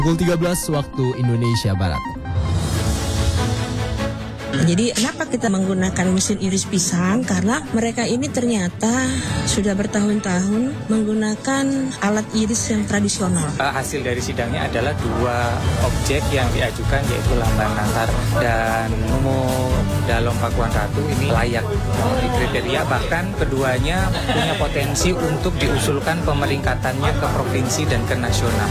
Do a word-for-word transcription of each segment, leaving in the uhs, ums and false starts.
Pukul tiga belas waktu Indonesia Barat. Jadi kenapa kita menggunakan mesin iris pisang? Karena mereka ini ternyata sudah bertahun-tahun menggunakan alat iris yang tradisional. Hasil dari sidangnya adalah dua objek yang diajukan, yaitu Lamban Natar dan Momo Dalong Pakuan Ratu ini layak memenuhi kriteria. Bahkan keduanya punya potensi untuk diusulkan pemelingkatannya ke provinsi dan ke nasional.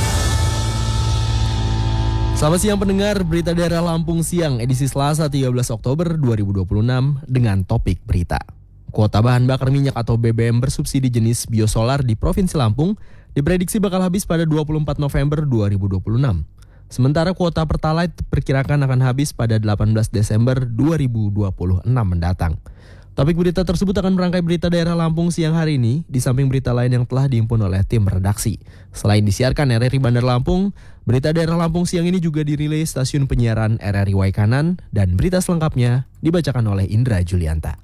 Selamat siang pendengar, berita daerah Lampung siang edisi Selasa tiga belas Oktober dua ribu dua puluh enam dengan topik berita. Kuota bahan bakar minyak atau B B M bersubsidi jenis biosolar di Provinsi Lampung diprediksi bakal habis pada dua puluh empat November dua ribu dua puluh enam. Sementara kuota Pertalite diperkirakan akan habis pada delapan belas Desember dua ribu dua puluh enam mendatang. Topik berita tersebut akan merangkai berita daerah Lampung siang hari ini, di samping berita lain yang telah dihimpun oleh tim redaksi. Selain disiarkan R R I Bandar Lampung, berita daerah Lampung siang ini juga dirilai stasiun penyiaran R R I Waikanan, dan berita selengkapnya dibacakan oleh Indra Julianta.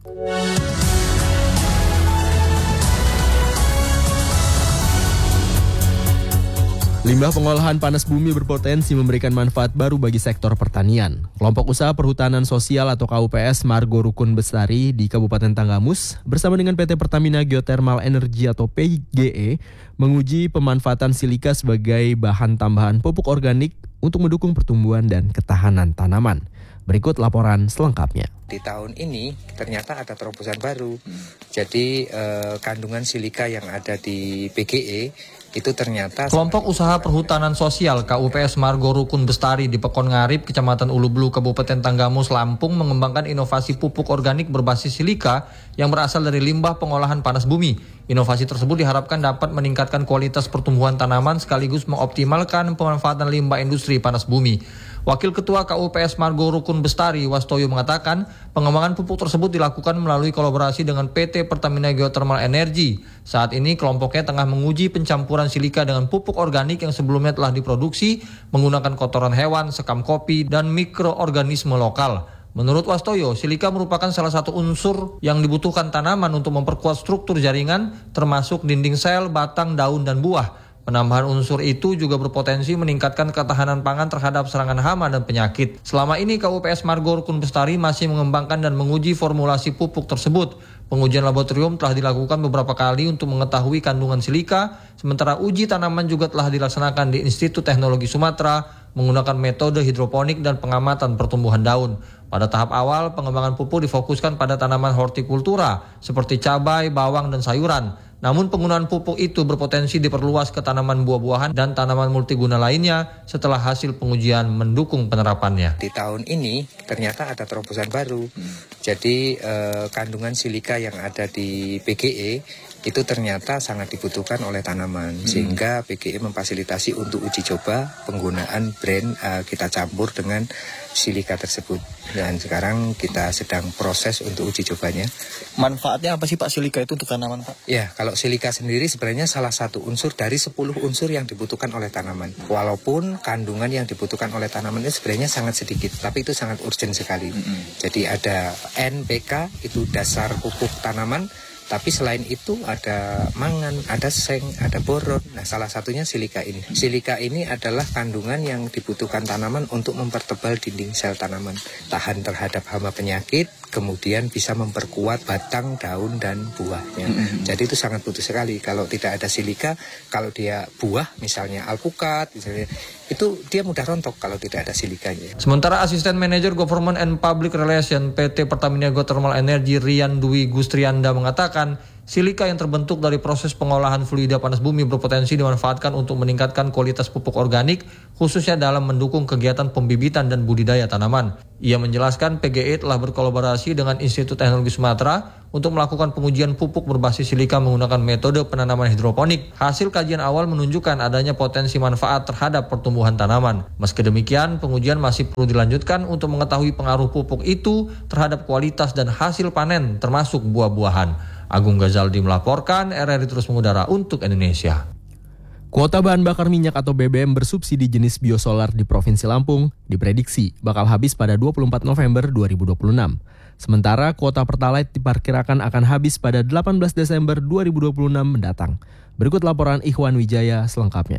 Limbah pengolahan panas bumi berpotensi memberikan manfaat baru bagi sektor pertanian. Kelompok Usaha Perhutanan Sosial atau K U P S Margo Rukun Bestari di Kabupaten Tanggamus bersama dengan P T Pertamina Geothermal Energy atau P G E menguji pemanfaatan silika sebagai bahan tambahan pupuk organik untuk mendukung pertumbuhan dan ketahanan tanaman. Berikut laporan selengkapnya. Di tahun ini ternyata ada terobosan baru. Jadi eh, kandungan silika yang ada di P G E itu ternyata... Kelompok Usaha Perhutanan Sosial K U P S Margo Rukun Bestari di Pekon Ngarip, Kecamatan Ulu Belu, Kabupaten Tanggamus, Lampung mengembangkan inovasi pupuk organik berbasis silika yang berasal dari limbah pengolahan panas bumi. Inovasi tersebut diharapkan dapat meningkatkan kualitas pertumbuhan tanaman sekaligus mengoptimalkan pemanfaatan limbah industri panas bumi. Wakil Ketua K U P S Margo Rukun Bestari, Wastoyo, mengatakan pengembangan pupuk tersebut dilakukan melalui kolaborasi dengan P T Pertamina Geothermal Energy. Saat ini kelompoknya tengah menguji pencampuran silika dengan pupuk organik yang sebelumnya telah diproduksi menggunakan kotoran hewan, sekam kopi, dan mikroorganisme lokal. Menurut Wastoyo, silika merupakan salah satu unsur yang dibutuhkan tanaman untuk memperkuat struktur jaringan, termasuk dinding sel, batang, daun, dan buah. Penambahan unsur itu juga berpotensi meningkatkan ketahanan pangan terhadap serangan hama dan penyakit. Selama ini K U P S Margo Rukun Bestari masih mengembangkan dan menguji formulasi pupuk tersebut. Pengujian laboratorium telah dilakukan beberapa kali untuk mengetahui kandungan silika, sementara uji tanaman juga telah dilaksanakan di Institut Teknologi Sumatera menggunakan metode hidroponik dan pengamatan pertumbuhan daun. Pada tahap awal, pengembangan pupuk difokuskan pada tanaman hortikultura seperti cabai, bawang, dan sayuran. Namun penggunaan pupuk itu berpotensi diperluas ke tanaman buah-buahan dan tanaman multiguna lainnya setelah hasil pengujian mendukung penerapannya. Di tahun ini ternyata ada terobosan baru. Hmm. Jadi eh, kandungan silika yang ada di P G E itu ternyata sangat dibutuhkan oleh tanaman. Hmm. Sehingga P G E memfasilitasi untuk uji coba penggunaan brand eh, kita campur dengan silika tersebut. Dan sekarang kita sedang proses untuk uji cobanya. Manfaatnya apa sih Pak silika itu untuk tanaman Pak? Ya, kalau silika sendiri sebenarnya salah satu unsur dari sepuluh unsur yang dibutuhkan oleh tanaman. Walaupun kandungan yang dibutuhkan oleh tanaman itu sebenarnya sangat sedikit, tapi itu sangat urgent sekali. Mm-hmm. Jadi ada N P K, itu dasar pupuk tanaman. Tapi selain itu ada mangan, ada seng, ada boron. Nah, salah satunya silika ini. Silika ini adalah kandungan yang dibutuhkan tanaman untuk mempertebal dinding sel tanaman, tahan terhadap hama penyakit, kemudian bisa memperkuat batang, daun, dan buahnya. Mm-hmm. Jadi itu sangat butuh sekali. Kalau tidak ada silika, kalau dia buah, misalnya alpukat, misalnya, itu dia mudah rontok kalau tidak ada silikanya. Sementara Asisten Manajer Government and Public Relation P T Pertamina Geothermal Energy Rian Dwi Gustrianda mengatakan silika yang terbentuk dari proses pengolahan fluida panas bumi berpotensi dimanfaatkan untuk meningkatkan kualitas pupuk organik, khususnya dalam mendukung kegiatan pembibitan dan budidaya tanaman. Ia menjelaskan P G E telah berkolaborasi dengan Institut Teknologi Sumatera untuk melakukan pengujian pupuk berbasis silika menggunakan metode penanaman hidroponik. Hasil kajian awal menunjukkan adanya potensi manfaat terhadap pertumbuhan tanaman. Meski demikian, pengujian masih perlu dilanjutkan untuk mengetahui pengaruh pupuk itu terhadap kualitas dan hasil panen, termasuk buah-buahan. Agung Ghazaldi melaporkan, R R I terus mengudara untuk Indonesia. Kuota bahan bakar minyak atau B B M bersubsidi jenis biosolar di Provinsi Lampung diprediksi bakal habis pada dua puluh empat November dua ribu dua puluh enam. Sementara kuota Pertalite diperkirakan akan habis pada delapan belas Desember dua ribu dua puluh enam mendatang. Berikut laporan Ikhwan Wijaya selengkapnya.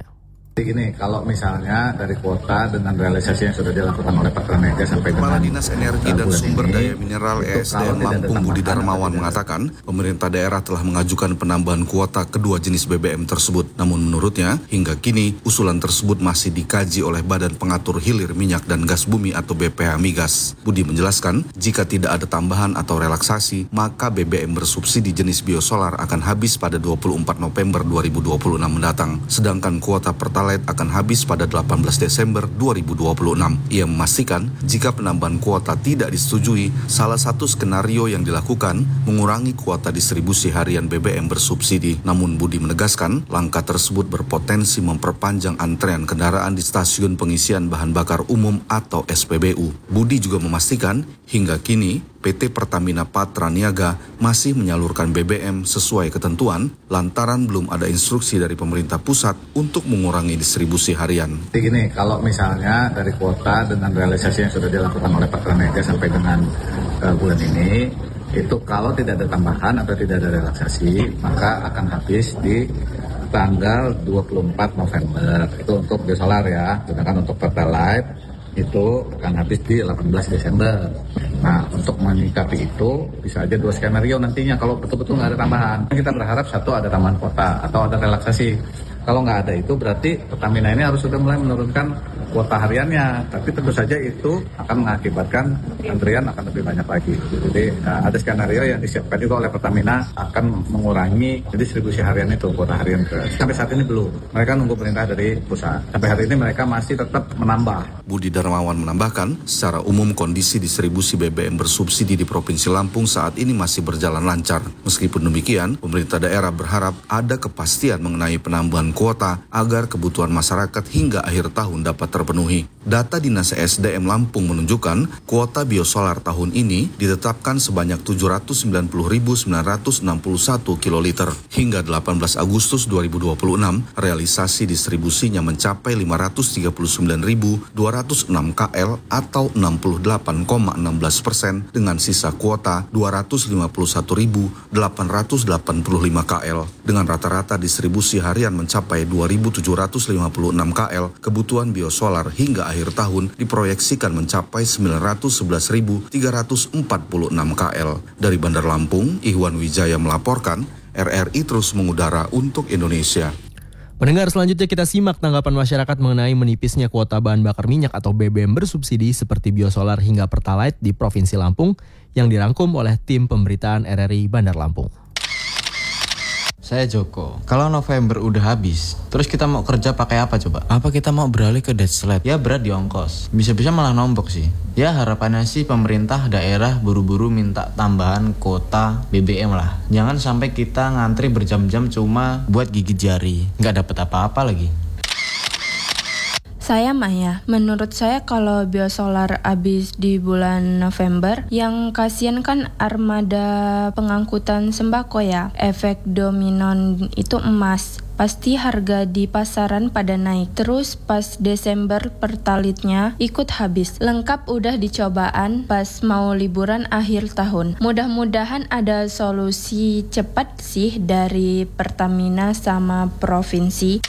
Gini, kalau misalnya dari kuota dengan realisasi yang sudah dilakukan oleh Pak Tranega sampai Kepala dengan Dinas Energi dan Sumber ini, Daya Mineral E S D M Lampung Budi Darmawan mengatakan, pemerintah daerah telah mengajukan penambahan kuota kedua jenis B B M tersebut. Namun menurutnya, hingga kini usulan tersebut masih dikaji oleh Badan Pengatur Hilir Minyak dan Gas Bumi atau B P H Migas. Budi menjelaskan, jika tidak ada tambahan atau relaksasi, maka B B M bersubsidi jenis biosolar akan habis pada dua puluh empat November dua ribu dua puluh enam mendatang. Sedangkan kuota Pertalite akan habis pada delapan belas Desember dua ribu dua puluh enam. Ia memastikan jika penambahan kuota tidak disetujui, salah satu skenario yang dilakukan mengurangi kuota distribusi harian B B M bersubsidi. Namun Budi menegaskan, langkah tersebut berpotensi memperpanjang antrean kendaraan di stasiun pengisian bahan bakar umum atau S P B U. Budi juga memastikan hingga kini P T Pertamina Patra Niaga masih menyalurkan B B M sesuai ketentuan lantaran belum ada instruksi dari pemerintah pusat untuk mengurangi distribusi harian. Gini, kalau misalnya dari kuota dengan realisasi yang sudah dilakukan oleh Pak Tranega sampai dengan uh, bulan ini, itu kalau tidak ada tambahan atau tidak ada relaksasi, maka akan habis di tanggal dua puluh empat November. Itu untuk biosolar ya, sedangkan untuk Pertalite itu akan habis di delapan belas Desember. Nah, untuk menyikapi itu bisa aja dua skenario nantinya kalau betul-betul nggak ada tambahan. Kita berharap satu ada tambahan kuota atau ada relaksasi. Kalau nggak ada itu berarti Pertamina ini harus sudah mulai menurunkan kuota hariannya. Tapi tentu saja itu akan mengakibatkan antrian akan lebih banyak lagi. Jadi nah, ada skenario yang disiapkan juga oleh Pertamina akan mengurangi distribusi harian itu, kuota harian ke. Sampai saat ini belum. Mereka nunggu perintah dari pusat. Sampai hari ini mereka masih tetap menambah. Budi Darmawan menambahkan, secara umum kondisi distribusi B B M bersubsidi di Provinsi Lampung saat ini masih berjalan lancar. Meskipun demikian, pemerintah daerah berharap ada kepastian mengenai penambahan kuota agar kebutuhan masyarakat hingga akhir tahun dapat terpenuhi. Data Dinas E S D M Lampung menunjukkan kuota biosolar tahun ini ditetapkan sebanyak tujuh ratus sembilan puluh ribu sembilan ratus enam puluh satu kiloliter. Hingga delapan belas Agustus dua ribu dua puluh enam, realisasi distribusinya mencapai lima ratus tiga puluh sembilan ribu dua ratus enam kilowatt atau enam puluh delapan koma satu enam persen dengan sisa kuota dua ratus lima puluh satu ribu delapan ratus delapan puluh lima kilowatt. Dengan rata-rata distribusi harian mencapai dua ribu tujuh ratus lima puluh enam kilowatt, kebutuhan biosolar hingga akhir tahun diproyeksikan mencapai sembilan ratus sebelas ribu tiga ratus empat puluh enam kilowatt. Dari Bandar Lampung, Ihwan Wijaya melaporkan, R R I terus mengudara untuk Indonesia. Pendengar, selanjutnya kita simak tanggapan masyarakat mengenai menipisnya kuota bahan bakar minyak atau B B M bersubsidi seperti biosolar hingga Pertalite di Provinsi Lampung yang dirangkum oleh tim pemberitaan R R I Bandar Lampung. Saya Joko. Kalau November udah habis, terus kita mau kerja pakai apa coba? Apa kita mau beralih ke deadslab? Ya berat di ongkos. Bisa-bisa malah nombok sih. Ya harapannya sih pemerintah daerah buru-buru minta tambahan kuota B B M lah. Jangan sampai kita ngantri berjam-jam cuma buat gigit jari. Nggak dapet apa-apa lagi. Saya Maya, menurut saya kalau biosolar habis di bulan November, yang kasihan kan armada pengangkutan sembako ya. Efek dominon itu emas. Pasti harga di pasaran pada naik. Terus pas Desember Pertalite-nya ikut habis. Lengkap udah dicobaan pas mau liburan akhir tahun. Mudah-mudahan ada solusi cepat sih dari Pertamina sama provinsi.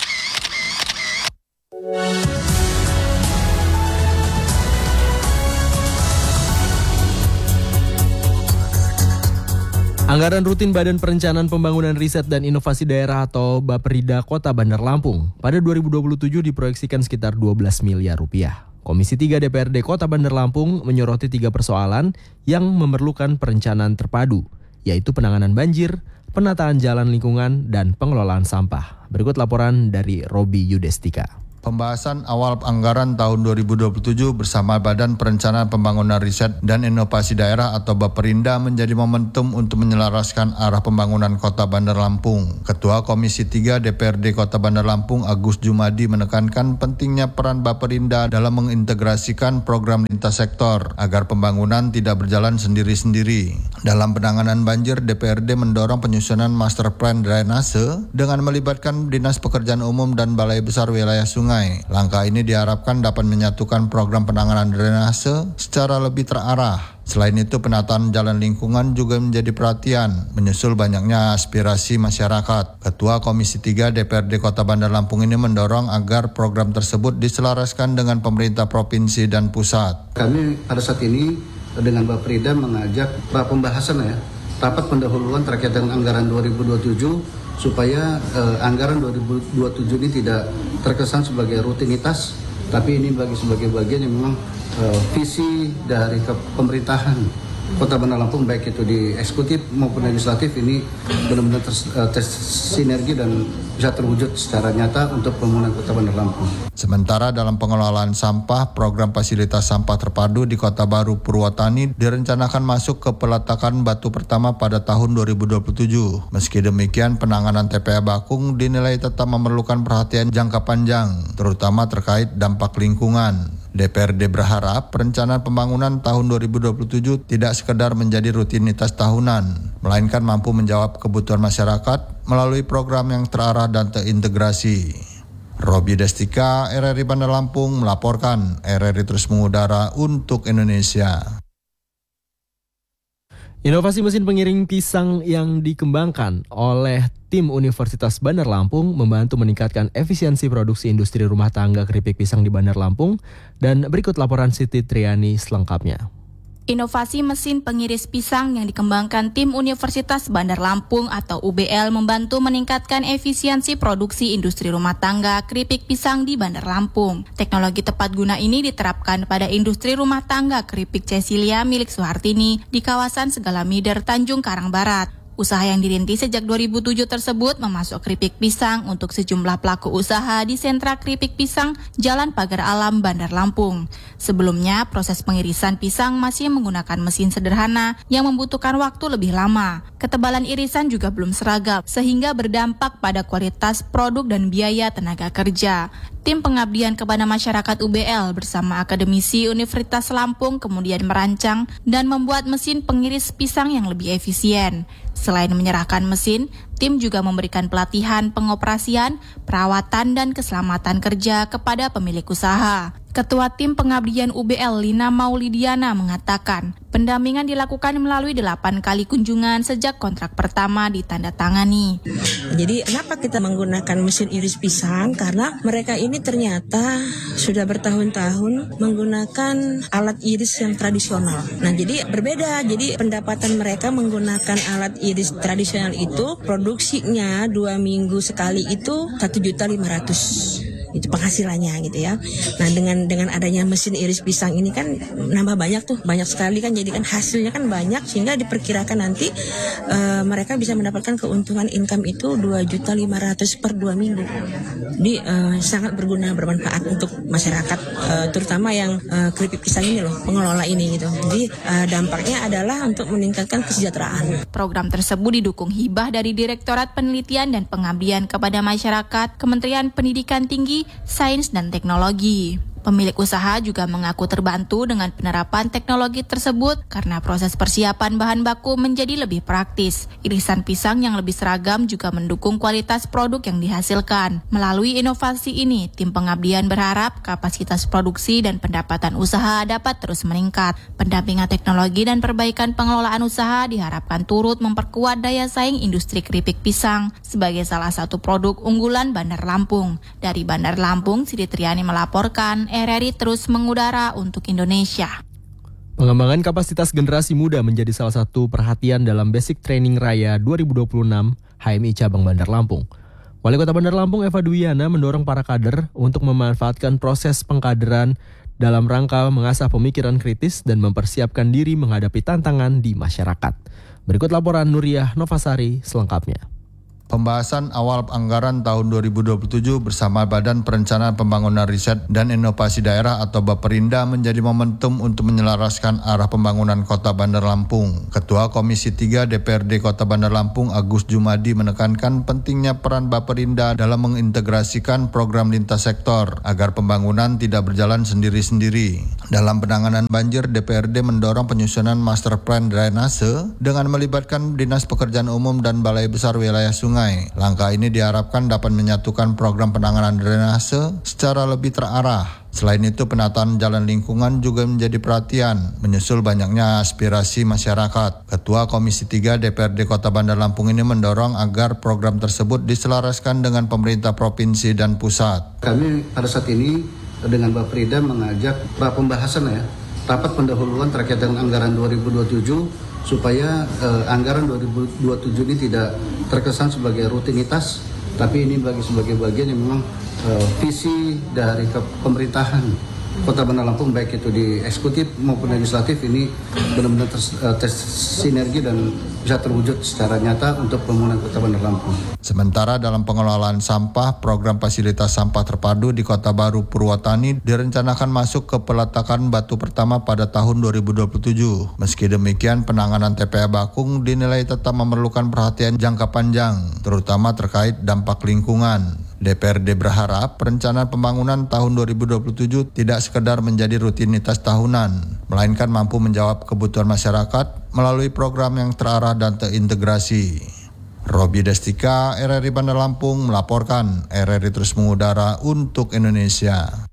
Anggaran rutin Badan Perencanaan Pembangunan Riset dan Inovasi Daerah atau Bapperida Kota Bandar Lampung pada dua ribu dua puluh tujuh diproyeksikan sekitar dua belas miliar rupiah. Komisi tiga D P R D Kota Bandar Lampung menyoroti tiga persoalan yang memerlukan perencanaan terpadu, yaitu penanganan banjir, penataan jalan lingkungan, dan pengelolaan sampah. Berikut laporan dari Robi Yudestika. Pembahasan awal anggaran tahun dua ribu dua puluh tujuh bersama Badan Perencanaan Pembangunan Riset dan Inovasi Daerah atau Baperinda menjadi momentum untuk menyelaraskan arah pembangunan Kota Bandar Lampung. Ketua Komisi tiga D P R D Kota Bandar Lampung Agus Jumadi menekankan pentingnya peran Baperinda dalam mengintegrasikan program lintas sektor agar pembangunan tidak berjalan sendiri-sendiri. Dalam penanganan banjir, D P R D mendorong penyusunan master plan drainase dengan melibatkan Dinas Pekerjaan Umum dan Balai Besar Wilayah Sungai. Langkah ini diharapkan dapat menyatukan program penanganan drainase secara lebih terarah. Selain itu, penataan jalan lingkungan juga menjadi perhatian, menyusul banyaknya aspirasi masyarakat. Ketua Komisi tiga D P R D Kota Bandar Lampung ini mendorong agar program tersebut diselaraskan dengan pemerintah provinsi dan pusat. Kami pada saat ini dengan Bapak Prida mengajak pra pembahasan ya, rapat pendahuluan terkait dengan anggaran dua ribu dua puluh tujuh supaya eh, anggaran dua ribu dua puluh tujuh ini tidak terkesan sebagai rutinitas, tapi ini bagi sebagai bagian yang memang uh, visi dari pemerintahan Kota Bandar Lampung, baik itu di eksekutif maupun legislatif, ini benar-benar tersinergi dan bisa terwujud secara nyata untuk pembangunan Kota Bandar Lampung. Sementara dalam pengelolaan sampah, program fasilitas sampah terpadu di Kota Baru Purwotani direncanakan masuk ke peletakan batu pertama pada tahun dua ribu dua puluh tujuh. Meski demikian, penanganan T P A Bakung dinilai tetap memerlukan perhatian jangka panjang, terutama terkait dampak lingkungan. D P R D berharap perencanaan pembangunan tahun dua ribu dua puluh tujuh tidak sekedar menjadi rutinitas tahunan, melainkan mampu menjawab kebutuhan masyarakat melalui program yang terarah dan terintegrasi. Robi Destika, R R I Bandar Lampung melaporkan. R R I terus mengudara untuk Indonesia. Inovasi mesin pengiring pisang yang dikembangkan oleh tim Universitas Bandar Lampung membantu meningkatkan efisiensi produksi industri rumah tangga keripik pisang di Bandar Lampung. Dan berikut laporan Siti Triani selengkapnya. Inovasi mesin pengiris pisang yang dikembangkan tim Universitas Bandar Lampung atau U B L membantu meningkatkan efisiensi produksi industri rumah tangga keripik pisang di Bandar Lampung. Teknologi tepat guna ini diterapkan pada industri rumah tangga keripik Cecilia milik Suhartini di kawasan Segalamider, Tanjung Karang Barat. Usaha yang dirintis sejak dua ribu tujuh tersebut memasok keripik pisang untuk sejumlah pelaku usaha di sentra keripik pisang Jalan Pagar Alam, Bandar Lampung. Sebelumnya, proses pengirisan pisang masih menggunakan mesin sederhana yang membutuhkan waktu lebih lama. Ketebalan irisan juga belum seragam, sehingga berdampak pada kualitas produk dan biaya tenaga kerja. Tim pengabdian kepada masyarakat U B L bersama akademisi Universitas Lampung kemudian merancang dan membuat mesin pengiris pisang yang lebih efisien. Selain menyerahkan mesin, tim juga memberikan pelatihan pengoperasian, perawatan, dan keselamatan kerja kepada pemilik usaha. Ketua Tim Pengabdian U B L Lina Maulidiana mengatakan, pendampingan dilakukan melalui delapan kali kunjungan sejak kontrak pertama ditandatangani. Jadi kenapa kita menggunakan mesin iris pisang? Karena mereka ini ternyata sudah bertahun-tahun menggunakan alat iris yang tradisional. Nah, jadi berbeda. Jadi pendapatan mereka menggunakan alat iris tradisional itu produksinya dua minggu sekali itu satu juta lima ratus ribu. Itu penghasilannya gitu ya. Nah, dengan dengan adanya mesin iris pisang ini kan nambah banyak tuh, banyak sekali kan, jadi kan hasilnya kan banyak sehingga diperkirakan nanti uh, mereka bisa mendapatkan keuntungan income itu dua juta lima ratus ribu per dua minggu. Jadi uh, sangat berguna, bermanfaat untuk masyarakat, uh, terutama yang uh, keripik pisang ini loh, pengelola ini gitu. Jadi uh, dampaknya adalah untuk meningkatkan kesejahteraan. Program tersebut didukung hibah dari Direktorat Penelitian dan Pengabdian kepada Masyarakat, Kementerian Pendidikan Tinggi, Sains dan Teknologi. Pemilik usaha juga mengaku terbantu dengan penerapan teknologi tersebut karena proses persiapan bahan baku menjadi lebih praktis. Irisan pisang yang lebih seragam juga mendukung kualitas produk yang dihasilkan. Melalui inovasi ini, tim pengabdian berharap kapasitas produksi dan pendapatan usaha dapat terus meningkat. Pendampingan teknologi dan perbaikan pengelolaan usaha diharapkan turut memperkuat daya saing industri keripik pisang sebagai salah satu produk unggulan Bandar Lampung. Dari Bandar Lampung, Siti Triani melaporkan. R R I terus mengudara untuk Indonesia. Pengembangan kapasitas generasi muda menjadi salah satu perhatian dalam Basic Training Raya dua ribu dua puluh enam H M I Cabang Bandar Lampung. Wali Kota Bandar Lampung Eva Dwiana mendorong para kader untuk memanfaatkan proses pengkaderan dalam rangka mengasah pemikiran kritis dan mempersiapkan diri menghadapi tantangan di masyarakat. Berikut laporan Nuriyah Novasari selengkapnya. Pembahasan awal anggaran tahun dua ribu dua puluh tujuh bersama Badan Perencanaan Pembangunan Riset dan Inovasi Daerah atau Baperinda menjadi momentum untuk menyelaraskan arah pembangunan Kota Bandar Lampung. Ketua Komisi tiga D P R D Kota Bandar Lampung Agus Jumadi menekankan pentingnya peran Baperinda dalam mengintegrasikan program lintas sektor agar pembangunan tidak berjalan sendiri-sendiri. Dalam penanganan banjir, D P R D mendorong penyusunan master plan drainase dengan melibatkan Dinas Pekerjaan Umum dan Balai Besar Wilayah Sungai. Langkah ini diharapkan dapat menyatukan program penanganan drainase secara lebih terarah. Selain itu, penataan jalan lingkungan juga menjadi perhatian, menyusul banyaknya aspirasi masyarakat. Ketua Komisi tiga D P R D Kota Bandar Lampung ini mendorong agar program tersebut diselaraskan dengan pemerintah provinsi dan pusat. Kami pada saat ini dengan Baprida mengajak pra pembahasan ya, rapat pendahuluan terkait dengan anggaran dua ribu dua puluh tujuh supaya eh, anggaran dua ribu dua puluh tujuh ini tidak terkesan sebagai rutinitas, tapi ini bagi sebagai bagian yang memang eh, visi dari pemerintahan Kota Bandar Lampung, baik itu di eksekutif maupun legislatif, ini benar-benar tes, tes sinergi dan bisa terwujud secara nyata untuk pembangunan Kota Bandar Lampung. Sementara dalam pengelolaan sampah, program fasilitas sampah terpadu di Kota Baru Purwotani direncanakan masuk ke peletakan batu pertama pada tahun dua ribu dua puluh tujuh. Meski demikian, penanganan T P A Bakung dinilai tetap memerlukan perhatian jangka panjang, terutama terkait dampak lingkungan. D P R D berharap perencanaan pembangunan tahun dua ribu dua puluh tujuh tidak sekedar menjadi rutinitas tahunan, melainkan mampu menjawab kebutuhan masyarakat melalui program yang terarah dan terintegrasi. Robi Destika, R R I Bandar Lampung melaporkan. R R I terus mengudara untuk Indonesia.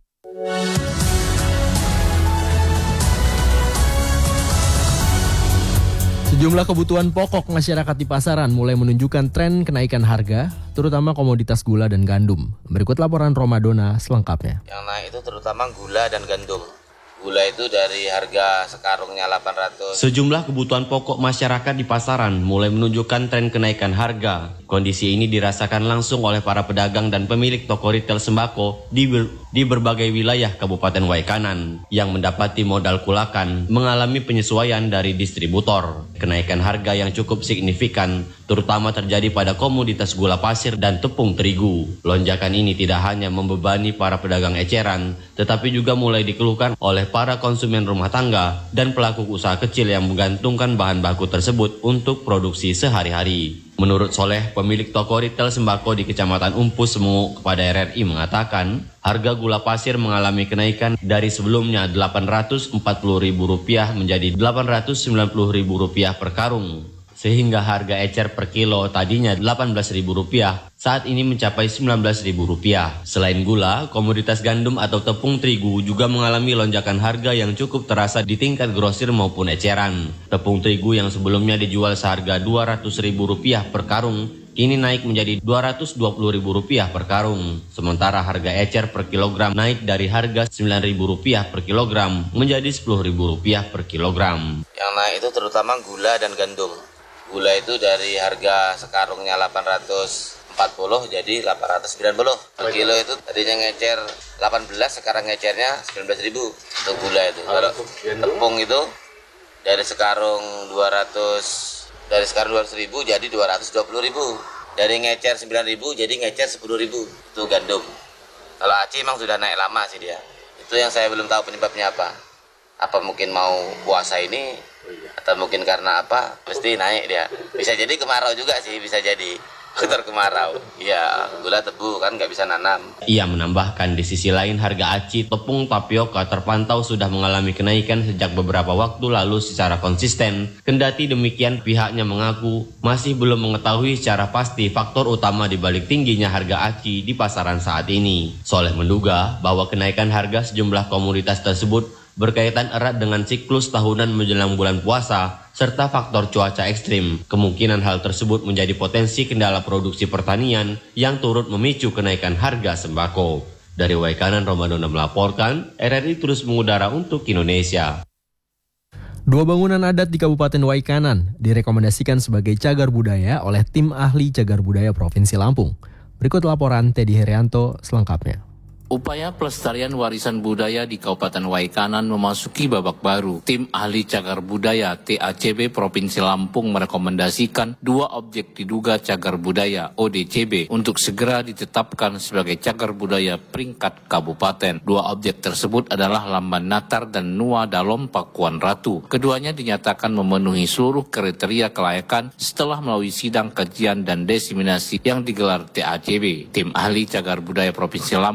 Sejumlah kebutuhan pokok masyarakat di pasaran mulai menunjukkan tren kenaikan harga, terutama komoditas gula dan gandum. Berikut laporan Romadona selengkapnya. Yang naik itu terutama gula dan gandum. Gula itu dari harga sekarungnya delapan ratus. Sejumlah kebutuhan pokok masyarakat di pasaran mulai menunjukkan tren kenaikan harga. Kondisi ini dirasakan langsung oleh para pedagang dan pemilik toko retail sembako di, ber, di berbagai wilayah Kabupaten Waikanan yang mendapati modal kulakan mengalami penyesuaian dari distributor. Kenaikan harga yang cukup signifikan terutama terjadi pada komoditas gula pasir dan tepung terigu. Lonjakan ini tidak hanya membebani para pedagang eceran, tetapi juga mulai dikeluhkan oleh para konsumen rumah tangga dan pelaku usaha kecil yang menggantungkan bahan baku tersebut untuk produksi sehari-hari. Menurut Soleh, pemilik toko retail sembako di Kecamatan Umpus Semuk kepada R R I mengatakan, harga gula pasir mengalami kenaikan dari sebelumnya delapan ratus empat puluh ribu rupiah menjadi delapan ratus sembilan puluh ribu rupiah per karung. Sehingga harga ecer per kilo tadinya delapan belas ribu rupiah, saat ini mencapai sembilan belas ribu rupiah. Selain gula, komoditas gandum atau tepung terigu juga mengalami lonjakan harga yang cukup terasa di tingkat grosir maupun eceran. Tepung terigu yang sebelumnya dijual seharga dua ratus ribu rupiah per karung, kini naik menjadi dua ratus dua puluh ribu rupiah per karung. Sementara harga ecer per kilogram naik dari harga sembilan ribu rupiah per kilogram menjadi sepuluh ribu rupiah per kilogram. Yang naik itu terutama gula dan gandum. Gula itu dari harga sekarungnya delapan ratus empat puluh jadi delapan ratus sembilan puluh per kilo. Itu tadinya ngecer delapan belas, sekarang ngecernya sembilan belas ribu untuk gula itu. Kalau tepung itu dari sekarung dua ratus dari sekarang dua ratus ribu jadi dua ratus dua puluh ribu. Dari ngecer sembilan ribu jadi ngecer sepuluh ribu. Itu gandum. Kalau aci memang sudah naik lama sih dia. Itu yang saya belum tahu penyebabnya apa. Apa mungkin mau puasa ini atau mungkin karena apa pasti naik dia. Bisa jadi kemarau juga sih, bisa jadi faktor kemarau. Ya, gula tebu kan nggak bisa nanam. Ia menambahkan di sisi lain harga aci, tepung tapioka terpantau sudah mengalami kenaikan sejak beberapa waktu lalu secara konsisten. Kendati demikian, pihaknya mengaku masih belum mengetahui secara pasti faktor utama di balik tingginya harga aci di pasaran saat ini. Soleh menduga bahwa kenaikan harga sejumlah komoditas tersebut berkaitan erat dengan siklus tahunan menjelang bulan puasa, serta faktor cuaca ekstrim. Kemungkinan hal tersebut menjadi potensi kendala produksi pertanian yang turut memicu kenaikan harga sembako. Dari Waikanan, Romadona melaporkan, R R I terus mengudara untuk Indonesia. Dua bangunan adat di Kabupaten Waikanan direkomendasikan sebagai cagar budaya oleh tim ahli cagar budaya Provinsi Lampung. Berikut laporan Teddy Herianto selengkapnya. Upaya pelestarian warisan budaya di Kabupaten Waikanan memasuki babak baru. Tim ahli cagar budaya T A C B Provinsi Lampung merekomendasikan dua objek diduga cagar budaya O D C B untuk segera ditetapkan sebagai cagar budaya peringkat kabupaten. Dua objek tersebut adalah Lamban Natar dan Nua Dalom Pakuan Ratu. Keduanya dinyatakan memenuhi seluruh kriteria kelayakan setelah melalui sidang kajian dan diseminasi yang digelar T A C B. Tim ahli cagar budaya Provinsi Lampung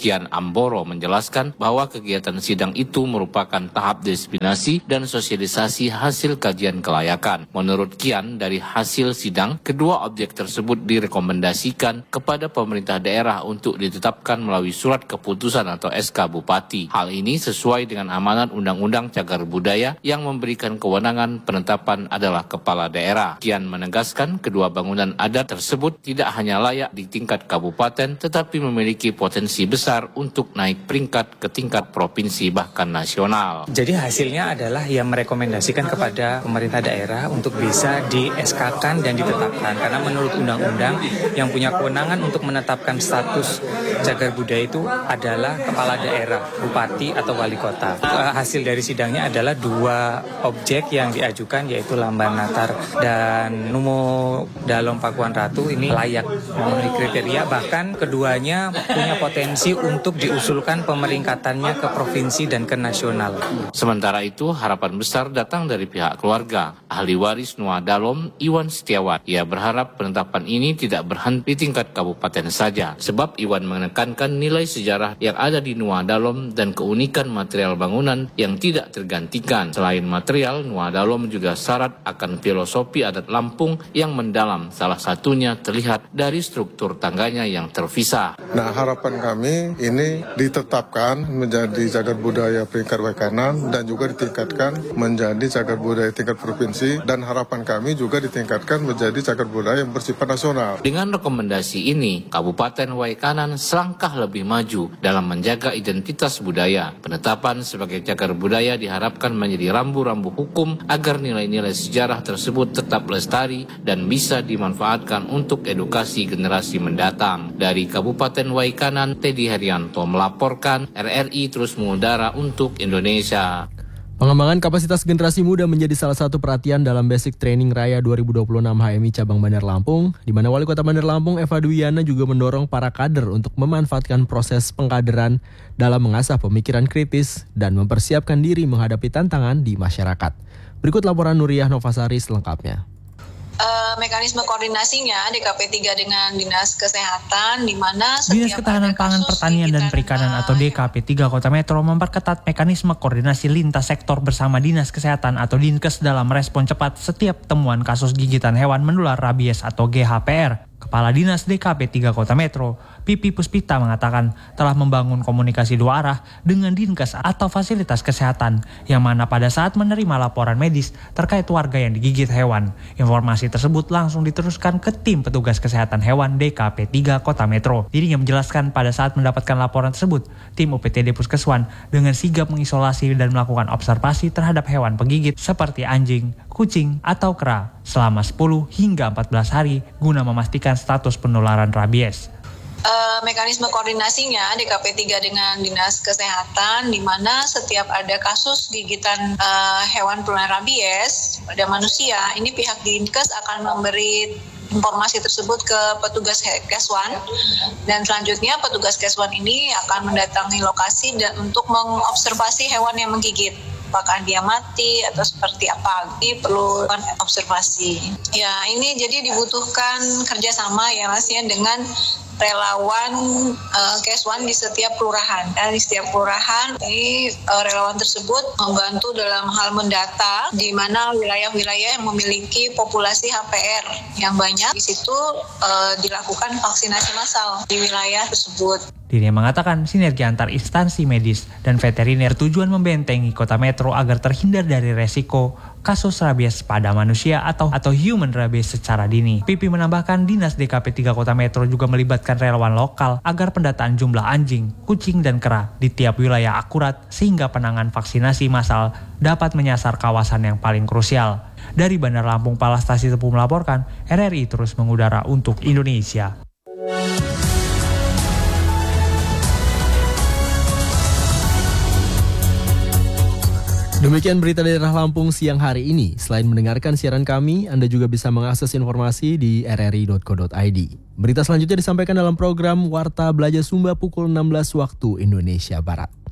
Kian Amboro menjelaskan bahwa kegiatan sidang itu merupakan tahap destinasi dan sosialisasi hasil kajian kelayakan. Menurut Kian, dari hasil sidang, kedua objek tersebut direkomendasikan kepada pemerintah daerah untuk ditetapkan melalui surat keputusan atau S K Bupati. Hal ini sesuai dengan amanat Undang-Undang Cagar Budaya yang memberikan kewenangan penetapan adalah kepala daerah. Kian menegaskan kedua bangunan adat tersebut tidak hanya layak di tingkat kabupaten, tetapi memiliki potensi besar untuk naik peringkat ke tingkat provinsi bahkan nasional. Jadi hasilnya adalah yang merekomendasikan kepada pemerintah daerah untuk bisa di S K-kan dan ditetapkan. Karena menurut undang-undang yang punya kewenangan untuk menetapkan status cagar budaya itu adalah kepala daerah, bupati atau wali kota. Hasil dari sidangnya adalah dua objek yang diajukan yaitu Lamban Natar dan Numo Dalom Pakuan Ratu ini layak memenuhi kriteria, bahkan keduanya punya potensi untuk diusulkan pemeringkatannya ke provinsi dan ke nasional. Sementara itu, harapan besar datang dari pihak keluarga. Ahli waris Nuwa Dalom, Iwan Setiawan, ia berharap penetapan ini tidak berhenti di tingkat kabupaten saja, sebab Iwan menekankan nilai sejarah yang ada di Nuwa Dalom dan keunikan material bangunan yang tidak tergantikan. Selain material, Nuwa Dalom juga syarat akan filosofi adat Lampung yang mendalam, salah satunya terlihat dari struktur tangganya yang terpisah. Nah, harapan kami ini ditetapkan menjadi cagar budaya peringkat Waikanan dan juga ditingkatkan menjadi cagar budaya tingkat provinsi, dan harapan kami juga ditingkatkan menjadi cagar budaya yang bersifat nasional. Dengan rekomendasi ini, Kabupaten Waikanan selangkah lebih maju dalam menjaga identitas budaya. Penetapan sebagai cagar budaya diharapkan menjadi rambu-rambu hukum agar nilai-nilai sejarah tersebut tetap lestari dan bisa dimanfaatkan untuk edukasi generasi mendatang. Dari Kabupaten Waikanan, Teddy Herianto melaporkan, R R I terus mengudara untuk Indonesia. Pengembangan kapasitas generasi muda menjadi salah satu perhatian dalam Basic Training Raya dua ribu dua puluh enam H M I Cabang Bandar Lampung, di mana Wali Kota Bandar Lampung Eva Dwiana juga mendorong para kader untuk memanfaatkan proses pengkaderan dalam mengasah pemikiran kritis dan mempersiapkan diri menghadapi tantangan di masyarakat. Berikut laporan Nuriyah Novasari selengkapnya. Uh, mekanisme koordinasinya D K P tiga dengan Dinas Kesehatan, di mana Dinas Ketahanan Pangan, Pertanian dan Perikanan atau D K P tiga Kota Metro memperketat mekanisme koordinasi lintas sektor bersama Dinas Kesehatan atau Dinkes dalam respon cepat setiap temuan kasus gigitan hewan menular rabies atau G H P R. Kepala Dinas D K P tiga Kota Metro, Pipi Puspita mengatakan telah membangun komunikasi dua arah dengan Dinkes atau fasilitas kesehatan, yang mana pada saat menerima laporan medis terkait warga yang digigit hewan, informasi tersebut langsung diteruskan ke tim petugas kesehatan hewan D K P tiga Kota Metro. Dirinya menjelaskan pada saat mendapatkan laporan tersebut, tim U P T D Puskeswan dengan sigap mengisolasi dan melakukan observasi terhadap hewan penggigit seperti anjing, kucing, atau kera selama sepuluh hingga empat belas hari guna memastikan status penularan rabies. Uh, mekanisme koordinasinya D K P tiga dengan Dinas Kesehatan, di mana setiap ada kasus gigitan uh, hewan penular rabies pada manusia, ini pihak Dinkes akan memberi informasi tersebut ke petugas Keswan, dan selanjutnya petugas Keswan ini akan mendatangi lokasi dan untuk mengobservasi hewan yang menggigit. Apakah dia mati atau seperti apa, ini perlu observasi. Ya, ini jadi dibutuhkan kerjasama ya Mas ya dengan relawan uh, Keswan di setiap kelurahan. Dan di setiap kelurahan ini uh, relawan tersebut membantu dalam hal mendata di mana wilayah-wilayah yang memiliki populasi H P R yang banyak. Di situ uh, dilakukan vaksinasi massal di wilayah tersebut. Dirinya mengatakan sinergi antar instansi medis dan veteriner tujuan membentengi Kota Metro agar terhindar dari resiko kasus rabies pada manusia atau atau human rabies secara dini. Pipi menambahkan Dinas D K P tiga Kota Metro juga melibatkan relawan lokal agar pendataan jumlah anjing, kucing, dan kera di tiap wilayah akurat sehingga penanganan vaksinasi massal dapat menyasar kawasan yang paling krusial. Dari Bandar Lampung, Palastasi Tepu melaporkan, R R I terus mengudara untuk Indonesia. Demikian berita daerah Lampung siang hari ini. Selain mendengarkan siaran kami, Anda juga bisa mengakses informasi di r r i dot co dot i d. Berita selanjutnya disampaikan dalam program Warta Belajar Sumba pukul enam belas waktu Indonesia Barat.